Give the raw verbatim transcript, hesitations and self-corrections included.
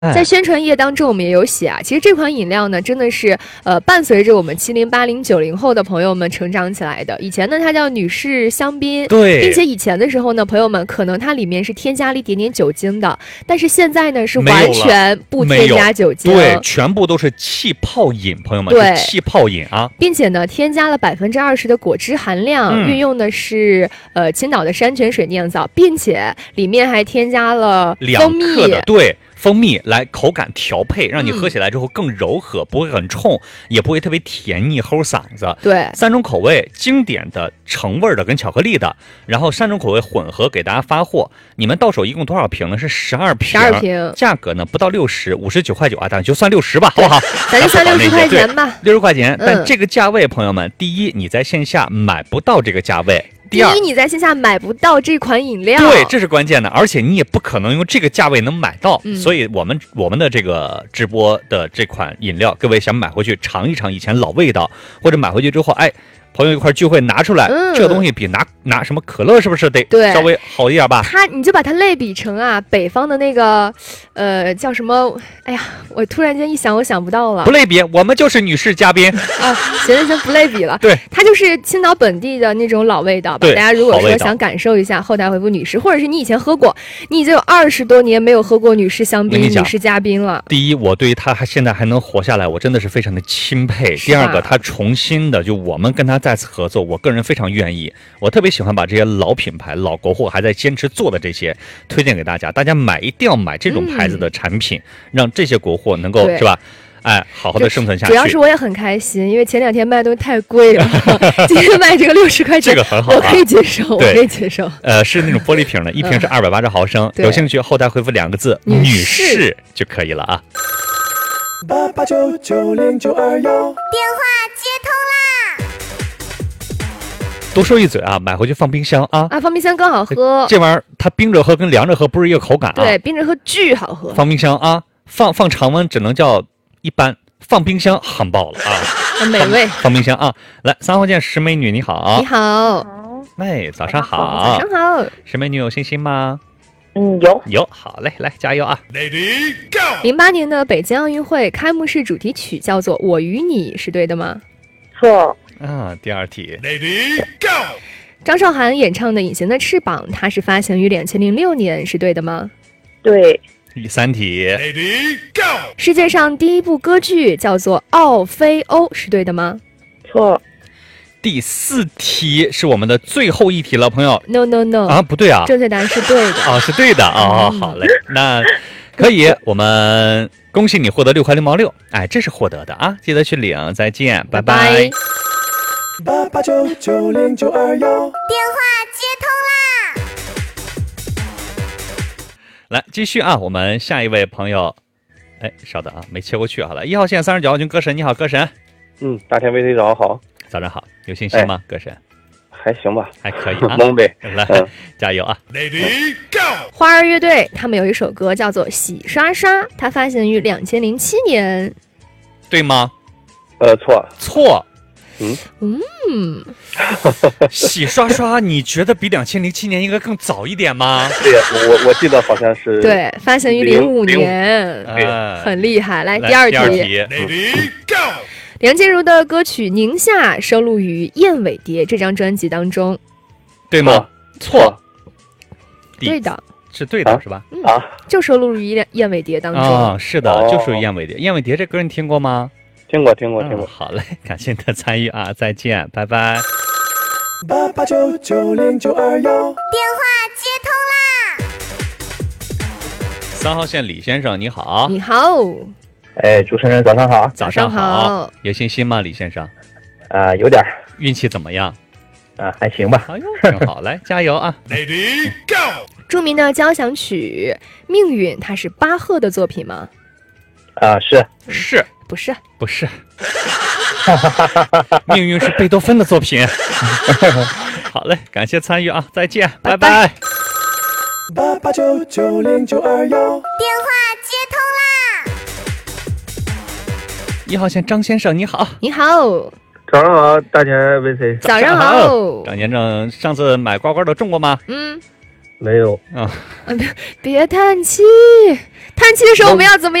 在宣传页当中，我们也有写啊，其实这款饮料呢，真的是呃伴随着我们七零、八零、九零后的朋友们成长起来的。以前呢，它叫女士香槟， 对， 并且以前的时候呢，朋友们可能它里面是添加了一点点酒精的，但是现在呢是完全不添加酒精， 对，全部都是气泡饮，朋友们， 对， 是气泡饮啊， 并且呢，添加了百分之二十的果汁含量，嗯、运用的是呃青岛的山泉水酿造，并且里面还添加了蜂蜜， 两克的，对。蜂蜜来口感调配，让你喝起来之后更柔和，嗯、不会很冲，也不会特别甜腻齁嗓子。 对， 三种口味，经典的、橙味的跟巧克力的，然后三种口味混合给大家发货。你们到手一共多少瓶呢？是十二瓶， 十二瓶， 价格呢不到六十，五十九块九啊，咱就算六十吧，好不好？ 咱就算六十块钱吧， 六十块钱。但这个价位，朋友们，第一，你在线下买不到这个价位。 第一，你在线下买不到这款饮料， 对，这是关键的，而且你也不可能用这个价位能买到，嗯、所以我们我们的这个直播的这款饮料，各位想买回去尝一尝以前老味道，或者买回去之后，哎。朋友一块聚会拿出来，嗯、这个东西比拿拿什么可乐是不是得稍微好一点吧？ 它你就把它类比成啊，北方的那个呃叫什么？哎呀，我突然间一想，我想不到了。 不类比，我们就是女士嘉宾啊，行行行，不类比了。 对， 它就是青岛本地的那种老味道吧。大家如果说想感受一下，后台回复女士，或者是你以前喝过，你已经有二十多年没有喝过女士香槟、女士嘉宾了。 第一，我对于它现在还能活下来，我真的是非常的钦佩。第二个，它重新的就我们跟它再次合作，我个人非常愿意，我特别喜欢把这些老品牌、老国货还在坚持做的这些推荐给大家。大家买一定要买这种牌子的产品，嗯、让这些国货能够是吧？哎，好好的生存下去。 主要是我也很开心，因为前两天卖的都太贵了，今天卖这个六十块钱， 这个很好、啊， 我可以接受，我可以接受。 呃，是那种玻璃瓶的，一瓶是二百八十毫升，嗯、有兴趣后台回复两个字“女士”就可以了啊。 八八九九零九二幺，电话接通啦！ 多说一嘴啊，买回去放冰箱啊！ 啊，放冰箱更好喝。 这玩意儿它冰着喝跟凉着喝不是一个口感啊。 对，冰着喝巨好喝。 放冰箱啊，放放常温只能叫一般，放冰箱很爆了啊！ 很美味。 放冰箱啊！来，三号线石美女你好。 你好。 哎，早上好。 早上好。 石美女有信心吗？ 嗯，有有，好嘞，来加油啊 ！Lady Go！ 零八年的北京奥运会开幕式主题曲叫做《我与你》，是对的吗？ 错。 啊，第二题 ，Lady Go！ 张韶涵演唱的《隐形的翅膀》，它是发行于两千零六年，是对的吗？ 对。 第三题 ，Lady Go！ 世界上第一部歌剧叫做《奥菲欧》，是对的吗？ 错。 第四题是我们的最后一题了，朋友。 No no no 啊，不对啊， 正确答案是对的。 哦，是对的哦，好嘞，那可以，我们恭喜你获得六块六毛六，哎，这是获得的啊，记得去领，再见，拜拜。 八八九九零九二幺，电话接通啦！来继续啊，我们下一位朋友，哎，稍等啊，没切过去，好了，一号线三十九号军歌神，你好，歌神。 嗯，大天微队早上好。 早上好，有信心吗， 哎、 歌神？ 还行吧， 还可以啊， 懵呗。 来，嗯、加油啊 ！Lady Go！ 花儿乐队他们有一首歌叫做《洗刷刷》，它发行于两千零七年， 对吗？ 呃，错， 错。 嗯嗯， 洗刷刷，你觉得比两千零七年应该更早一点吗？ 对，我我记得好像是对，发行于零五年， 呃、 很厉害。来， 来第二题。 Lady Go！ 梁静茹的歌曲《宁夏》收录于《燕尾蝶》这张专辑当中， 对吗？错， 对的， 是对的，啊、是吧？ 嗯、啊，就收录于《燕尾蝶》当中。 啊，是的，就属于《燕尾蝶》。《燕尾蝶》这歌你听过吗？ 听过，听过，听过。 嗯、好嘞，感谢你的参与啊！再见，拜拜。 八八九九零九二幺，电话接通啦！三号线李先生，你好。 你好。 哎，主持人早上好。 早上好。有信心吗，李先生？ 啊、呃，有点。 运气怎么样？ 啊、呃，还行吧。 哎呦，挺好，来加油啊 ！Lady Go！ 著名的交响曲《命运》，它是巴赫的作品吗？ 啊、呃，是是， 不是不是？命运是贝多芬的作品。好嘞，感谢参与啊，再见，拜拜。 八八九九零九二幺，电话接通啦！ 一号线张先生，你好。 你好。 早上好，大田 V C。 早上好。 张先生，上次买刮刮乐中过吗？ 嗯。 没有啊。 别叹气，叹气的时候我们要怎么